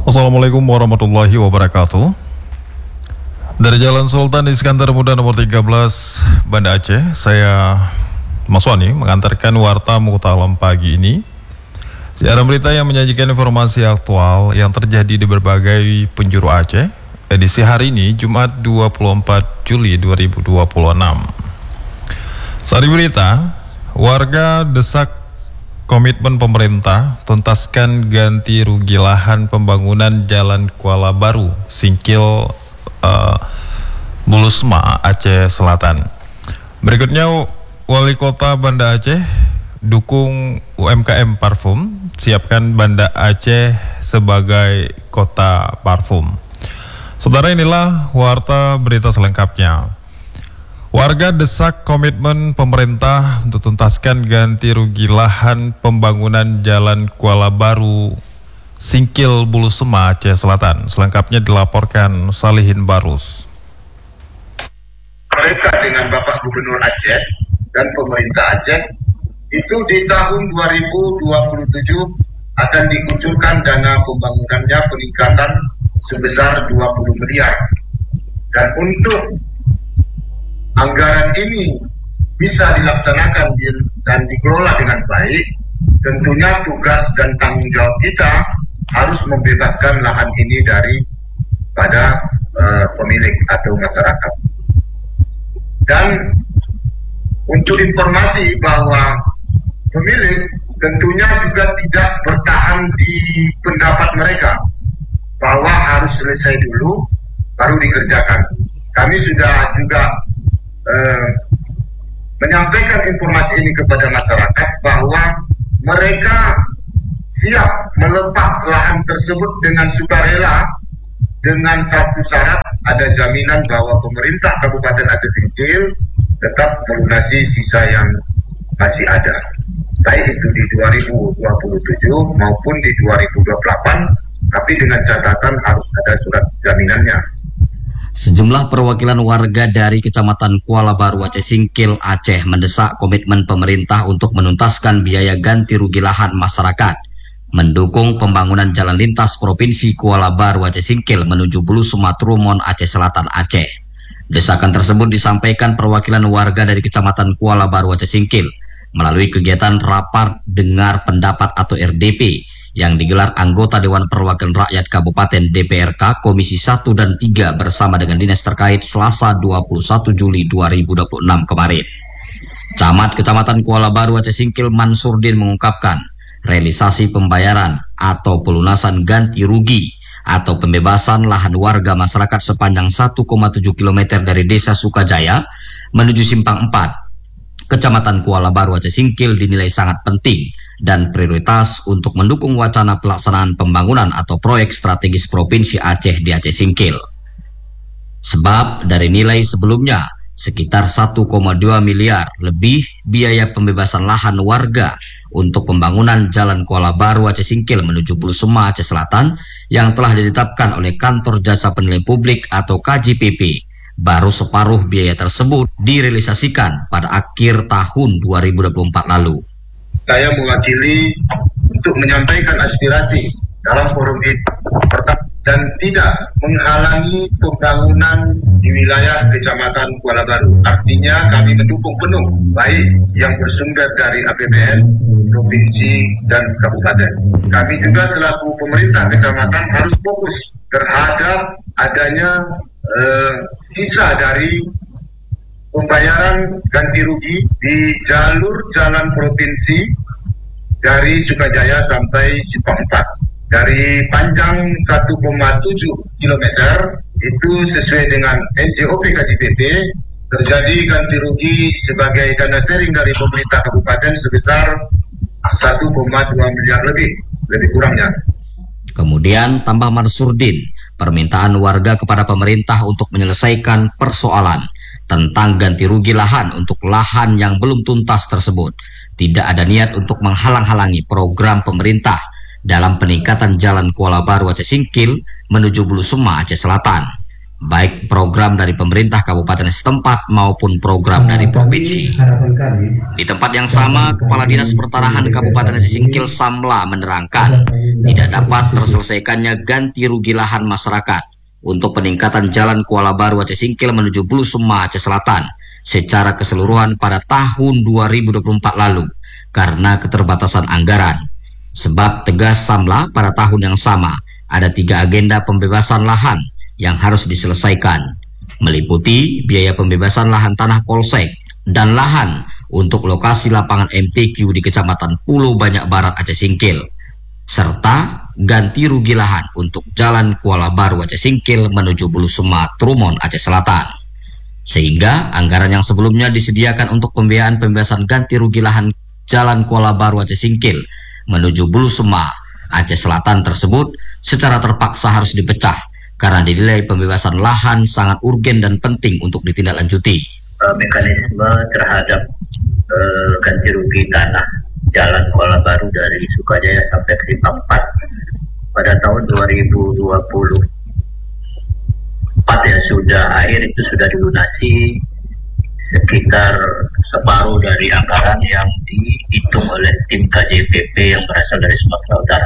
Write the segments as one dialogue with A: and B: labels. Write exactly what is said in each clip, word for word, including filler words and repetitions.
A: Assalamualaikum warahmatullahi wabarakatuh. Dari Jalan Sultan Iskandar Muda nomor tiga belas, Banda Aceh, saya Mas Wani mengantarkan Warta Mukhtar Alam pagi ini. Siaran berita yang menyajikan informasi aktual yang terjadi di berbagai penjuru Aceh. Edisi hari ini, Jumat dua puluh empat Juli dua ribu dua puluh enam. Sari berita, warga desak komitmen pemerintah tuntaskan ganti rugi lahan pembangunan Jalan Kuala Baru, Singkil, uh, Bulusma, Aceh Selatan. Berikutnya, Wali Kota Banda Aceh dukung U M K M parfum, siapkan Banda Aceh sebagai kota parfum. Saudara, inilah warta berita selengkapnya. Warga desak komitmen pemerintah untuk tuntaskan ganti rugi lahan pembangunan Jalan Kuala Baru, Singkil, Bulusma, Aceh Selatan. Selengkapnya dilaporkan Salihin Barus.
B: Mereka dengan Bapak Gubernur Aceh dan pemerintah Aceh itu di tahun dua ribu dua puluh tujuh akan dikucurkan dana pembangunannya peningkatan sebesar dua puluh miliar. Dan untuk anggaran ini bisa dilaksanakan dan dikelola dengan baik, tentunya tugas dan tanggung jawab kita harus membebaskan lahan ini dari pada uh, pemilik atau masyarakat. Dan untuk informasi bahwa pemilik tentunya juga tidak bertahan di pendapat mereka bahwa harus selesai dulu baru dikerjakan. Kami sudah juga Eh, menyampaikan informasi ini kepada masyarakat bahwa mereka siap melepas lahan tersebut dengan sukarela dengan satu syarat, ada jaminan bahwa pemerintah Kabupaten Aceh Singkil tetap melunasi sisa yang masih ada, baik itu di dua ribu dua puluh tujuh maupun di dua ribu dua puluh delapan, tapi dengan catatan harus ada surat jaminannya.
C: Sejumlah perwakilan warga dari Kecamatan Kuala Baru, Aceh Singkil, Aceh mendesak komitmen pemerintah untuk menuntaskan biaya ganti rugi lahan masyarakat, mendukung pembangunan jalan lintas Provinsi Kuala Baru, Aceh Singkil menuju Bulusma, Trumon, Aceh Selatan, Aceh. Desakan tersebut disampaikan perwakilan warga dari Kecamatan Kuala Baru, Aceh Singkil melalui kegiatan rapat dengar pendapat atau R D P yang digelar anggota Dewan Perwakilan Rakyat Kabupaten D P R K Komisi satu dan tiga bersama dengan dinas terkait Selasa dua puluh satu Juli dua ribu dua puluh enam kemarin. Camat Kecamatan Kuala Baru, Aceh Singkil, Mansurdin mengungkapkan realisasi pembayaran atau pelunasan ganti rugi atau pembebasan lahan warga masyarakat sepanjang satu koma tujuh kilometer dari Desa Sukajaya menuju Simpang empat, Kecamatan Kuala Baru, Aceh Singkil dinilai sangat penting dan prioritas untuk mendukung wacana pelaksanaan pembangunan atau proyek strategis Provinsi Aceh di Aceh Singkil. Sebab dari nilai sebelumnya sekitar satu koma dua miliar lebih biaya pembebasan lahan warga untuk pembangunan Jalan Kuala Baru, Aceh Singkil menuju Bulusma, Aceh Selatan yang telah ditetapkan oleh Kantor Jasa Penilai Publik atau K J P P. Baru separuh biaya tersebut direalisasikan pada akhir tahun dua ribu dua puluh empat lalu.
B: Saya mewakili untuk menyampaikan aspirasi dalam forum itu dan tidak menghalangi pembangunan di wilayah Kecamatan Kuala Baru. Artinya kami mendukung penuh, baik yang bersumber dari A P B N, Provinsi, dan Kabupaten. Kami juga selaku pemerintah Kecamatan harus fokus terhadap adanya eh, sisa dari pembayaran ganti rugi di jalur jalan provinsi dari Sukajaya sampai Simpang empat. Dari panjang satu koma tujuh kilometer itu sesuai dengan N J O P K J P P terjadi ganti rugi sebagai dana sharing dari pemerintah kabupaten sebesar satu koma dua miliar lebih, lebih kurangnya.
C: Kemudian tambah Mansurdin, permintaan warga kepada pemerintah untuk menyelesaikan persoalan tentang ganti rugi lahan untuk lahan yang belum tuntas tersebut. Tidak ada niat untuk menghalang-halangi program pemerintah dalam peningkatan Jalan Kuala Baru, Aceh Singkil menuju Bulusma, Aceh Selatan. baik program dari pemerintah kabupaten setempat maupun program dari provinsi. Di tempat yang sama, Kepala Dinas Pertanahan Kabupaten Aceh Singkil Samla menerangkan tidak dapat terselesaikannya ganti rugi lahan masyarakat untuk peningkatan Jalan Kuala Baru Aceh Singkil menuju Bulusema Aceh Selatan secara keseluruhan pada tahun dua ribu dua puluh empat lalu karena keterbatasan anggaran. Sebab tegas Samla, pada tahun yang sama ada tiga agenda pembebasan lahan yang harus diselesaikan, meliputi biaya pembebasan lahan tanah polsek dan lahan untuk lokasi lapangan M T Q di Kecamatan Pulau Banyak Barat Aceh Singkil, serta ganti rugi lahan untuk Jalan Kuala Baru Aceh Singkil menuju Bulusema Trumon Aceh Selatan. Sehingga anggaran yang sebelumnya disediakan untuk pembiayaan pembebasan ganti rugi lahan Jalan Kuala Baru Aceh Singkil menuju Bulusema Aceh Selatan tersebut secara terpaksa harus dipecah karena dinilai pembebasan lahan sangat urgen dan penting untuk ditindaklanjuti.
D: Uh, mekanisme terhadap uh, ganti rugi tanah Jalan Kuala Baru dari Sukajaya sampai ke Lipapat pada tahun dua ribu dua puluh empat ya sudah akhir itu sudah dilunasi sekitar separuh dari anggaran yang dihitung oleh tim K J P P yang berasal dari Sumatera Utara.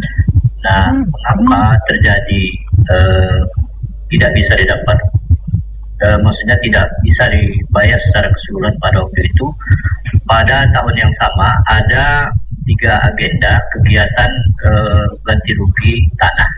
D: Nah, mengapa terjadi uh, tidak bisa didapat, uh, maksudnya tidak bisa dibayar secara keseluruhan pada waktu itu? Pada tahun yang sama ada tiga agenda kegiatan uh, ganti rugi tanah.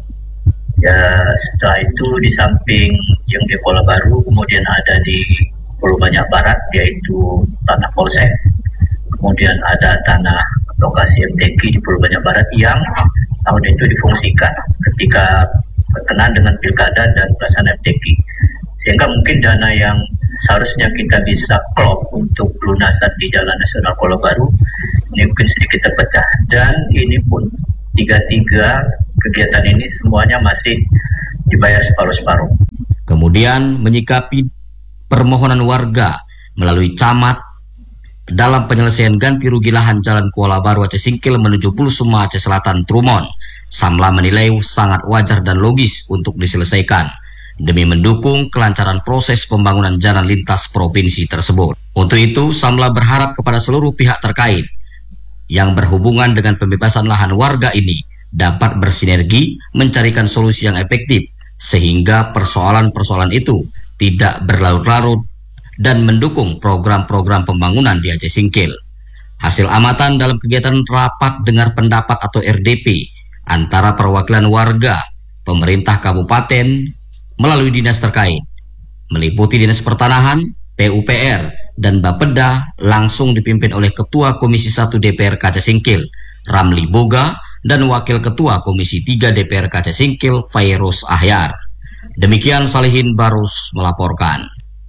D: Ya, setelah itu di samping yang di Kuala Baru, kemudian ada di Pulau Banyak Barat yaitu tanah polsek, kemudian ada tanah lokasi M T Q di Pulau Banyak Barat yang tahun itu difungsikan ketika berkenaan dengan pilkada dan pelaksanaan M T Q, sehingga mungkin dana yang seharusnya kita bisa klop untuk pelunasan di Jalan Nasional Kuala Baru ini mungkin sedikit terpecah, dan ini pun tiga-tiga kegiatan ini semuanya masih dibayar separuh-separuh.
C: Kemudian menyikapi permohonan warga melalui camat dalam penyelesaian ganti rugi lahan Jalan Kuala Baru Aceh Singkil menuju Bulusema Aceh Selatan Trumon, Samla menilai sangat wajar dan logis untuk diselesaikan demi mendukung kelancaran proses pembangunan jalan lintas provinsi tersebut. Untuk itu, Samla berharap kepada seluruh pihak terkait yang berhubungan dengan pembebasan lahan warga ini dapat bersinergi mencarikan solusi yang efektif sehingga persoalan-persoalan itu tidak berlarut-larut dan mendukung program-program pembangunan di Aceh Singkil. Hasil amatan dalam kegiatan rapat dengar pendapat atau R D P antara perwakilan warga, pemerintah kabupaten melalui dinas terkait, meliputi Dinas Pertanahan, P U P R, dan Bapeda, langsung dipimpin oleh Ketua Komisi satu D P R Aceh Singkil, Ramli Boga, dan Wakil Ketua Komisi tiga D P R Aceh Singkil, Fairuz Ahyar. Demikian Salihin Barus melaporkan.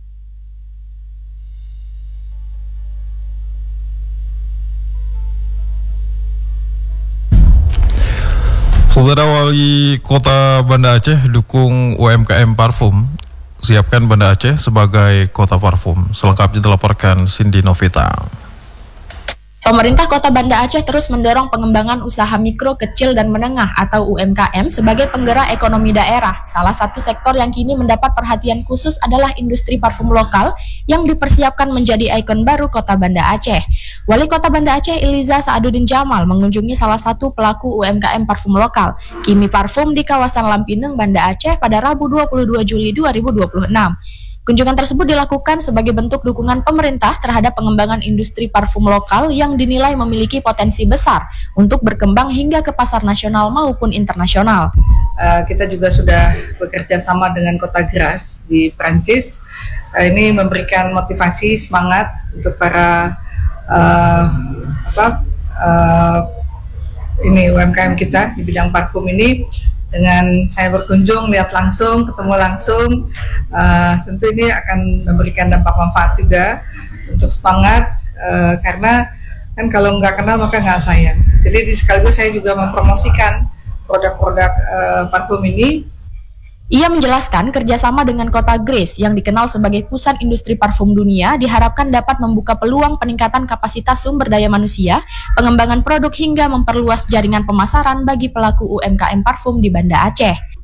A: Saudara Wali Kota Banda Aceh dukung U M K M parfum, siapkan Banda Aceh sebagai kota parfum. Selengkapnya dilaporkan Cindy Novita.
E: Pemerintah Kota Banda Aceh terus mendorong pengembangan usaha mikro, kecil, dan menengah atau U M K M sebagai penggerak ekonomi daerah. Salah satu sektor yang kini mendapat perhatian khusus adalah industri parfum lokal yang dipersiapkan menjadi ikon baru Kota Banda Aceh. Wali Kota Banda Aceh Iliza Saaduddin Jamal mengunjungi salah satu pelaku U M K M parfum lokal, Kimi Parfum, di kawasan Lampineng, Banda Aceh pada Rabu dua puluh dua Juli dua ribu dua puluh enam. Kunjungan tersebut dilakukan sebagai bentuk dukungan pemerintah terhadap pengembangan industri parfum lokal yang dinilai memiliki potensi besar untuk berkembang hingga ke pasar nasional maupun internasional.
F: Uh, kita juga sudah bekerja sama dengan Kota Grasse di Prancis. Uh, ini memberikan motivasi, semangat untuk para uh, apa uh, ini U M K M kita di bidang parfum ini. Dengan saya berkunjung, lihat langsung, ketemu langsung, uh, tentu ini akan memberikan dampak manfaat juga untuk semangat, uh, karena kan kalau nggak kenal maka nggak sayang. Jadi di sekaligus saya juga mempromosikan produk-produk uh, parfum ini.
E: Ia menjelaskan kerjasama dengan Kota Grasse yang dikenal sebagai pusat industri parfum dunia diharapkan dapat membuka peluang peningkatan kapasitas sumber daya manusia, pengembangan produk hingga memperluas jaringan pemasaran bagi pelaku U M K M parfum di Banda Aceh.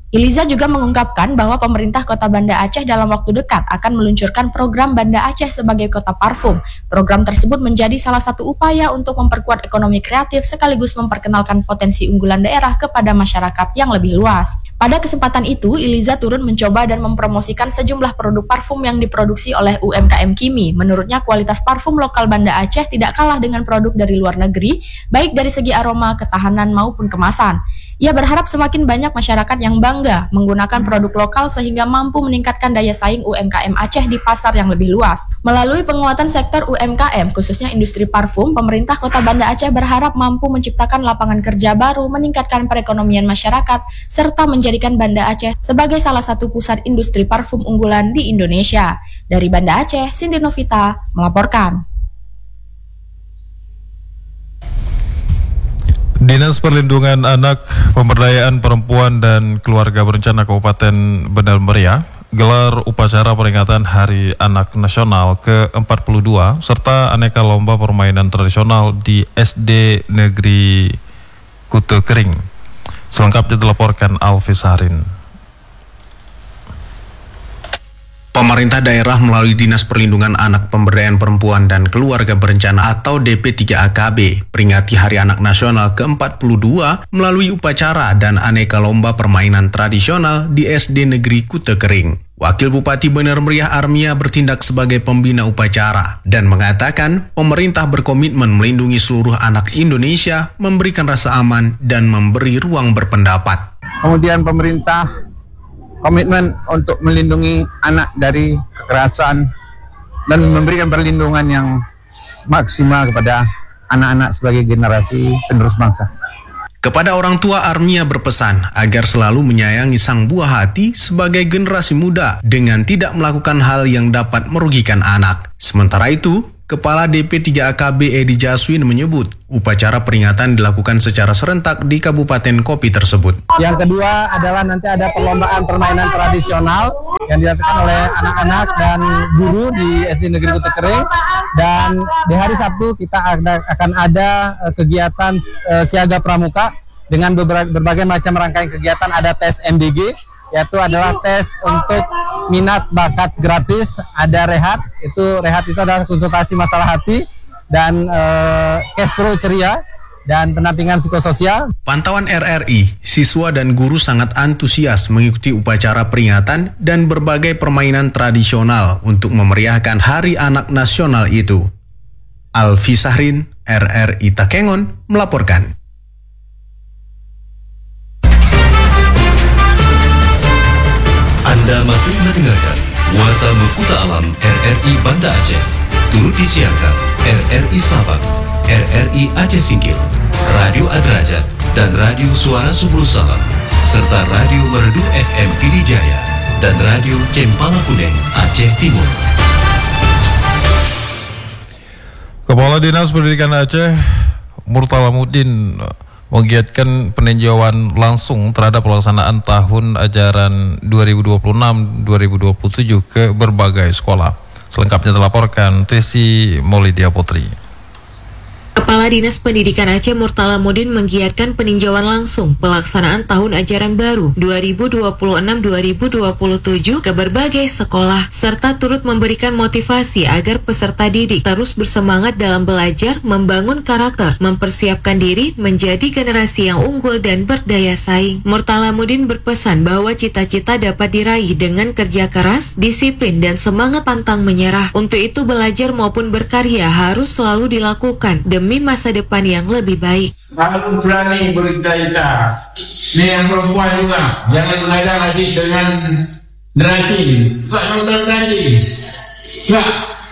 E: Iliza juga mengungkapkan bahwa pemerintah Kota Banda Aceh dalam waktu dekat akan meluncurkan program Banda Aceh sebagai kota parfum. Program tersebut menjadi salah satu upaya untuk memperkuat ekonomi kreatif sekaligus memperkenalkan potensi unggulan daerah kepada masyarakat yang lebih luas. Pada kesempatan itu, Iliza turun mencoba dan mempromosikan sejumlah produk parfum yang diproduksi oleh U M K M Kimi. Menurutnya, kualitas parfum lokal Banda Aceh tidak kalah dengan produk dari luar negeri, baik dari segi aroma, ketahanan, maupun kemasan. Ia berharap semakin banyak masyarakat yang bangga menggunakan produk lokal sehingga mampu meningkatkan daya saing U M K M Aceh di pasar yang lebih luas. Melalui penguatan sektor U M K M, khususnya industri parfum, pemerintah Kota Banda Aceh berharap mampu menciptakan lapangan kerja baru, meningkatkan perekonomian masyarakat, serta menjadikan Banda Aceh sebagai salah satu pusat industri parfum unggulan di Indonesia. Dari Banda Aceh, Cindy Novita melaporkan.
A: Dinas Perlindungan Anak, Pemberdayaan Perempuan dan Keluarga Berencana Kabupaten Banda Meriah gelar upacara peringatan Hari Anak Nasional ke empat puluh dua serta aneka lomba permainan tradisional di S D Negeri Kute Kering. Selengkapnya dilaporkan Alfi Sarin.
G: Pemerintah daerah melalui Dinas Perlindungan Anak, Pemberdayaan Perempuan dan Keluarga Berencana atau D P tiga A K B peringati Hari Anak Nasional ke empat puluh dua melalui upacara dan aneka lomba permainan tradisional di S D Negeri Kute Kering. Wakil Bupati Banda Meriah Armia bertindak sebagai pembina upacara dan mengatakan pemerintah berkomitmen melindungi seluruh anak Indonesia, memberikan rasa aman dan memberi ruang berpendapat.
H: Kemudian pemerintah komitmen untuk melindungi anak dari kekerasan dan memberikan perlindungan yang maksimal kepada anak-anak sebagai generasi penerus bangsa.
G: Kepada orang tua, Armia berpesan agar selalu menyayangi sang buah hati sebagai generasi muda dengan tidak melakukan hal yang dapat merugikan anak. Sementara itu, Kepala D P tiga A K B Edi Jaswin menyebut upacara peringatan dilakukan secara serentak di Kabupaten Kopi tersebut.
H: Yang kedua adalah nanti ada perlombaan permainan tradisional yang dilakukan oleh anak-anak dan guru di S D Negeri Kute Kering, dan di hari Sabtu kita ada, akan ada kegiatan uh, siaga pramuka dengan beberapa, berbagai macam rangkaian kegiatan. Ada tes M D G, yaitu adalah tes untuk minat bakat gratis, ada rehat, itu rehat itu adalah konsultasi masalah hati, dan uh, cash pro ceria, dan pendampingan psikososial.
G: Pantauan R R I, siswa dan guru sangat antusias mengikuti upacara peringatan dan berbagai permainan tradisional untuk memeriahkan Hari Anak Nasional itu. Alfi Sahrin, R R I Takengon, melaporkan.
I: Anda masih mendengarkan Warta Mukuta Alam R R I Banda Aceh. Turut disiarkan R R I Sabang, R R I Aceh Singkil, Radio Adrajat, dan Radio Suara Subul Salam, serta Radio Merdu F M Pidijaya dan Radio Cempala Kuning Aceh Timur.
A: Kepala Dinas Pendidikan Aceh Murtala Mudin menggiatkan peninjauan langsung terhadap pelaksanaan tahun ajaran dua ribu dua puluh enam dua ribu dua puluh tujuh ke berbagai sekolah. Selengkapnya dilaporkan Tesi Maulidia Putri.
J: Kepala Dinas Pendidikan Aceh Murtala Mudin menggiatkan peninjauan langsung pelaksanaan tahun ajaran baru dua ribu dua puluh enam dua ribu dua puluh tujuh ke berbagai sekolah, serta turut memberikan motivasi agar peserta didik terus bersemangat dalam belajar, membangun karakter, mempersiapkan diri menjadi generasi yang unggul dan berdaya saing. Murtala Mudin berpesan bahwa cita-cita dapat diraih dengan kerja keras, disiplin, dan semangat pantang menyerah. Untuk itu belajar maupun berkarya harus selalu dilakukan demi masa depan yang lebih baik.
K: Harus berani bercita-cita. Ini yang perempuan juga, jangan menghadang ngaji dengan neraci. Enggak nonton neraci. Enggak.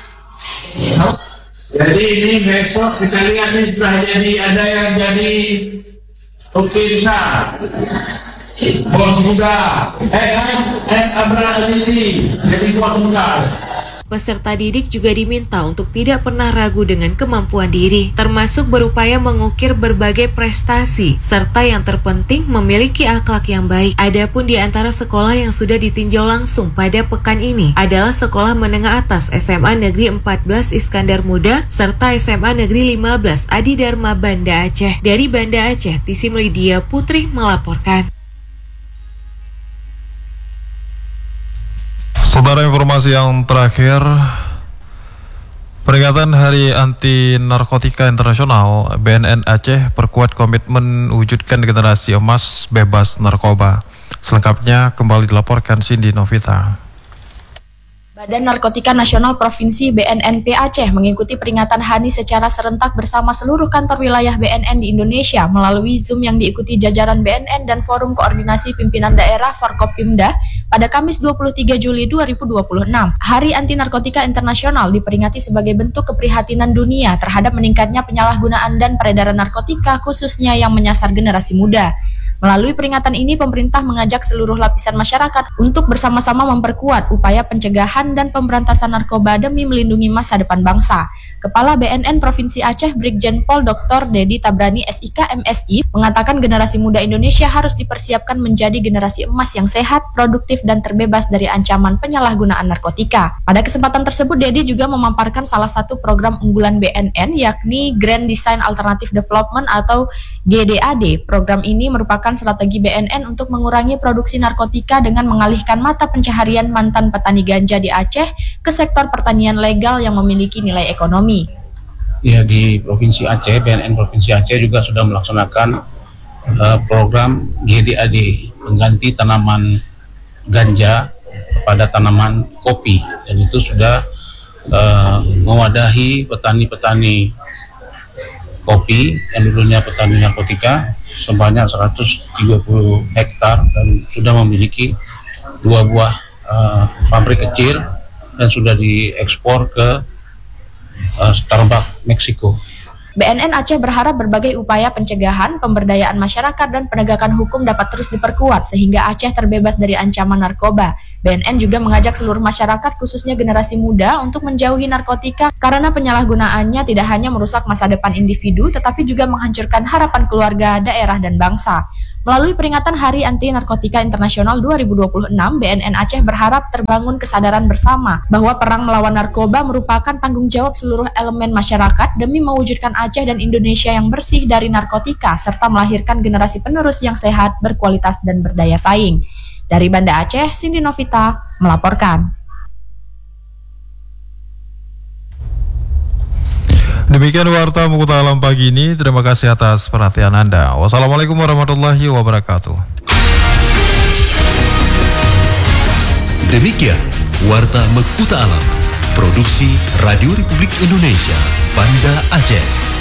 K: Jadi ini besok kita lihat nih setelah jadi ada yang jadi ukir besar, bos muda, eh kan, eh Abraham Alizi, jadi bos muda.
J: Peserta didik juga diminta untuk tidak pernah ragu dengan kemampuan diri, termasuk berupaya mengukir berbagai prestasi, serta yang terpenting memiliki akhlak yang baik. Adapun di antara sekolah yang sudah ditinjau langsung pada pekan ini adalah Sekolah Menengah Atas S M A Negeri empat belas Iskandar Muda, serta S M A Negeri lima belas Adi Dharma Banda Aceh. Dari Banda Aceh, Tisi Maulidia Putri melaporkan.
A: Saudara, informasi yang terakhir, peringatan Hari Anti Narkotika Internasional, B N N Aceh perkuat komitmen wujudkan generasi emas bebas narkoba. Selengkapnya kembali dilaporkan Cindy Novita.
E: Badan Narkotika Nasional Provinsi B N N P Aceh mengikuti peringatan H A N I secara serentak bersama seluruh kantor wilayah B N N di Indonesia melalui Zoom yang diikuti jajaran B N N dan Forum Koordinasi Pimpinan Daerah Forkopimda pada Kamis dua puluh tiga Juli dua ribu dua puluh enam. Hari Anti Narkotika Internasional diperingati sebagai bentuk keprihatinan dunia terhadap meningkatnya penyalahgunaan dan peredaran narkotika khususnya yang menyasar generasi muda. Melalui peringatan ini, pemerintah mengajak seluruh lapisan masyarakat untuk bersama-sama memperkuat upaya pencegahan dan pemberantasan narkoba demi melindungi masa depan bangsa. Kepala B N N Provinsi Aceh, Brigjen Pol Doktor Dedi Tabrani S I K M S I, mengatakan generasi muda Indonesia harus dipersiapkan menjadi generasi emas yang sehat, produktif, dan terbebas dari ancaman penyalahgunaan narkotika. Pada kesempatan tersebut, Dedi juga memaparkan salah satu program unggulan B N N, yakni Grand Design Alternative Development atau G D A D. Program ini merupakan strategi B N N untuk mengurangi produksi narkotika dengan mengalihkan mata pencaharian mantan petani ganja di Aceh ke sektor pertanian legal yang memiliki nilai ekonomi.
L: Ya, di Provinsi Aceh, B N N Provinsi Aceh juga sudah melaksanakan uh, program G D A D, mengganti tanaman ganja pada tanaman kopi, dan itu sudah uh, mewadahi petani-petani kopi yang dulunya petani narkotika sebanyak seratus tiga puluh hektar dan sudah memiliki dua buah uh, pabrik kecil dan sudah diekspor ke uh, Starbucks Meksiko.
E: B N N Aceh berharap berbagai upaya pencegahan, pemberdayaan masyarakat, dan penegakan hukum dapat terus diperkuat sehingga Aceh terbebas dari ancaman narkoba. B N N juga mengajak seluruh masyarakat, khususnya generasi muda, untuk menjauhi narkotika karena penyalahgunaannya tidak hanya merusak masa depan individu, tetapi juga menghancurkan harapan keluarga, daerah, dan bangsa. Melalui peringatan Hari Anti Narkotika Internasional dua ribu dua puluh enam, B N N Aceh berharap terbangun kesadaran bersama bahwa perang melawan narkoba merupakan tanggung jawab seluruh elemen masyarakat demi mewujudkan Aceh dan Indonesia yang bersih dari narkotika serta melahirkan generasi penerus yang sehat, berkualitas, dan berdaya saing. Dari Banda Aceh, Cindy Novita melaporkan.
A: Demikian warta Mukuta Alam pagi ini. Terima kasih atas perhatian Anda. Wassalamualaikum warahmatullahi wabarakatuh.
I: Demikian warta Mukuta Alam, produksi Radio Republik Indonesia, Banda Aceh.